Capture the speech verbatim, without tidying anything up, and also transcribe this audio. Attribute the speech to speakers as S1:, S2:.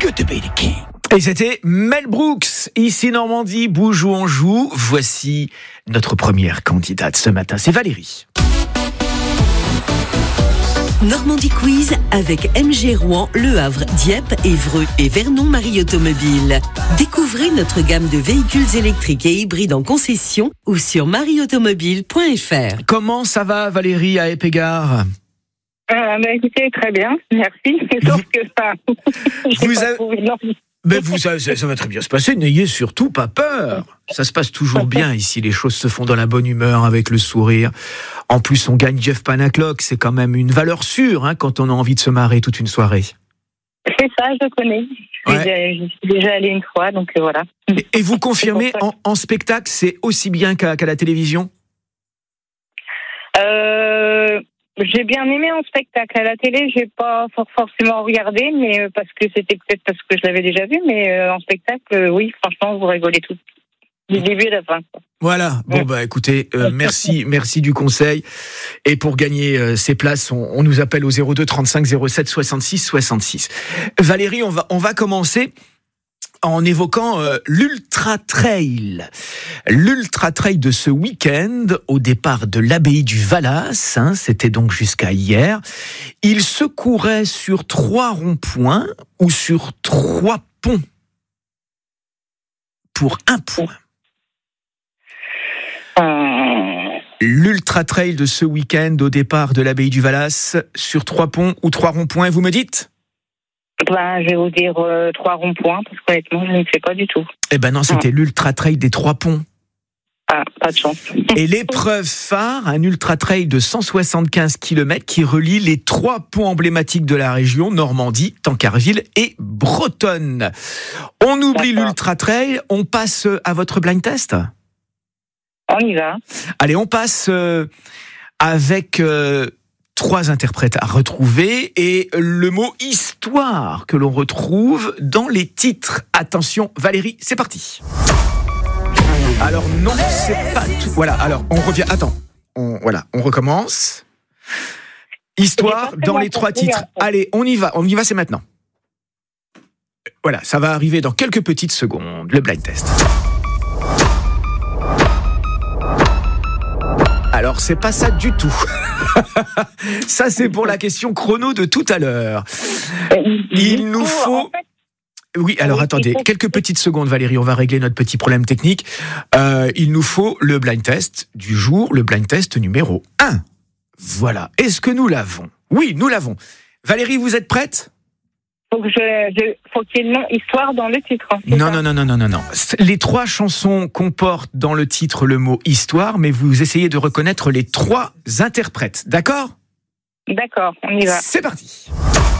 S1: good to be the king.
S2: Et c'était Mel Brooks, ici Normandie, bouge où on joue. Voici notre première candidate ce matin, c'est Valérie.
S3: Normandie Quiz avec M G Rouen, Le Havre, Dieppe, Évreux et Vernon Marie Automobile. Découvrez notre gamme de véhicules électriques et hybrides en concession ou sur marie automobile point f r.
S2: Comment ça va Valérie à Épégard ?
S4: Euh, bah, écoutez, très bien, merci. Sauf que ça, j'ai
S2: Vous
S4: pas
S2: avez-
S4: trouvé l'envie.
S2: Ben vous, ça, ça va très bien se passer, n'ayez surtout pas peur. Ça se passe toujours bien ici, les choses se font dans la bonne humeur, avec le sourire. En plus, on gagne Jeff Panaclock, c'est quand même une valeur sûre hein, quand on a envie de se marrer toute une soirée.
S4: C'est ça, je connais. Je suis
S2: Ouais.
S4: déjà- j'y suis déjà allée une fois, donc euh, voilà.
S2: Et, et vous confirmez, en, en spectacle, c'est aussi bien qu'à, qu'à la télévision ?
S4: Euh, j'ai bien aimé en spectacle. À la télé, j'ai pas for- forcément regardé, mais euh, parce que c'était peut-être parce que je l'avais déjà vu, mais euh, en spectacle, euh, oui, franchement, vous rigolez tout. Du début à la fin. quoi.
S2: Voilà, bon bah écoutez, euh, merci, merci du conseil. Et pour gagner euh, ces places, on, on nous appelle au zéro deux trente-cinq zéro sept soixante-six soixante-six. Valérie, on va, on va commencer en évoquant euh, l'Ultra Trail. L'Ultra Trail de ce week-end, au départ de l'abbaye du Valas, hein, c'était donc jusqu'à hier. Il se courait sur trois ronds-points ou sur trois ponts pour un point.
S4: Euh,
S2: L'Ultra Trail de ce week-end au départ de l'abbaye du Valas sur trois ponts ou trois ronds-points, vous me dites ?
S4: ben, je vais vous dire euh, trois ronds-points, parce qu'honnêtement, je ne sais pas du tout.
S2: Eh ben non, c'était l'Ultra Trail des trois ponts.
S4: Ah, pas de chance.
S2: Et l'épreuve phare, un Ultra Trail de cent soixante-quinze kilomètres qui relie les trois ponts emblématiques de la région, Normandie, Tancarville et Bretonne. On oublie
S4: D'accord.
S2: l'Ultra Trail, on passe à votre blind test ?
S4: On y va.
S2: Allez, on passe euh, avec euh, trois interprètes à retrouver et le mot histoire que l'on retrouve dans les titres. Attention, Valérie, c'est parti. Alors non, c'est pas tout. Voilà, alors on revient. Attends, on, voilà, on recommence. Histoire
S4: J'ai pas
S2: dans
S4: très
S2: les
S4: bien
S2: trois
S4: compris,
S2: titres.
S4: en fait.
S2: Allez, on y va, on y va, c'est maintenant. Voilà, ça va arriver dans quelques petites secondes, le blind test. Alors, c'est pas ça du tout. Ça, c'est pour la question chrono de tout à l'heure. Il nous
S4: Du coup,
S2: faut...
S4: en fait,
S2: Oui, alors
S4: Oui,
S2: attendez,
S4: il faut-
S2: quelques petites secondes, Valérie, on va régler notre petit problème technique. Euh, il nous faut le blind test du jour, le blind test numéro un. Voilà. Est-ce que nous l'avons ? Oui, nous l'avons. Valérie, vous êtes prête ?
S4: faut que je, je- faut qu'il y ait le nom histoire dans le titre. c'est
S2: Non,
S4: ça
S2: non, non, non, non, non, non. Les trois chansons comportent dans le titre le mot histoire, mais vous essayez de reconnaître les trois interprètes, d'accord ?
S4: D'accord, on y va.
S2: C'est parti.